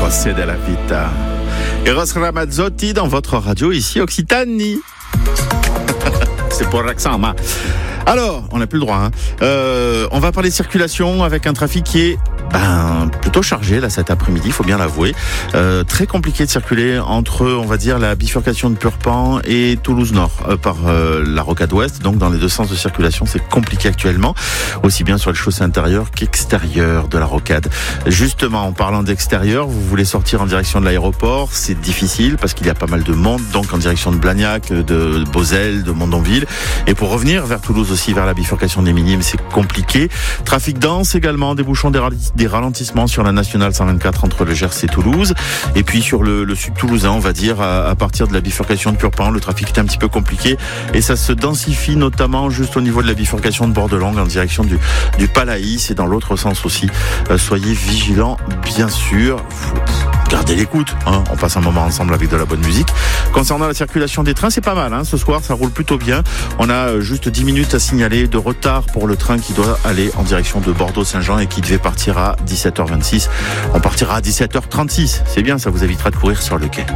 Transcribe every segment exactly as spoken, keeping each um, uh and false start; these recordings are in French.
José de la Vita. Eros Ramazzotti dans votre radio ici Occitanie. C'est pour l'accent, ma. Alors, on n'a plus le droit. Hein. Euh, on va parler circulation avec un trafic qui est ben, plutôt chargé là cet après-midi, il faut bien l'avouer. Euh, très compliqué de circuler entre, on va dire, la bifurcation de Purpan et Toulouse-Nord euh, par euh, la rocade ouest. Donc dans les deux sens de circulation, c'est compliqué actuellement, aussi bien sur les chaussées intérieures qu'extérieures de la rocade. Justement, en parlant d'extérieur, vous voulez sortir en direction de l'aéroport, c'est difficile parce qu'il y a pas mal de monde, donc en direction de Blagnac, de Beauzelle, de Mondonville. Et pour revenir vers Toulouse aussi, vers la bifurcation des Minimes, c'est compliqué. Trafic dense également, des bouchons, des, rali- des ralentissements sur la nationale cent vingt-quatre entre le Gers et Toulouse. Et puis sur le, le sud toulousain, on va dire, à, à partir de la bifurcation de Purpan, le trafic est un petit peu compliqué et ça se densifie notamment juste au niveau de la bifurcation de Bordelongue en direction du, du Palaïs et dans l'autre sens aussi. Euh, soyez vigilants, bien sûr. Gardez l'écoute, hein. On passe un moment ensemble avec de la bonne musique. Concernant la circulation des trains, c'est pas mal, hein. Ce soir, ça roule plutôt bien. On a juste dix minutes à signaler de retard pour le train qui doit aller en direction de Bordeaux-Saint-Jean et qui devait partir à dix-sept heures vingt-six. On partira à dix-sept heures trente-six. C'est bien, ça vous évitera de courir sur le quai.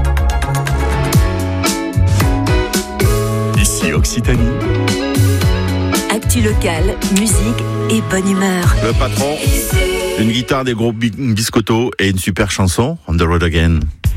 Ici Occitanie. Actu locale, musique et bonne humeur. Le patron, une guitare, des gros biscottos et une super chanson, On the Road Again.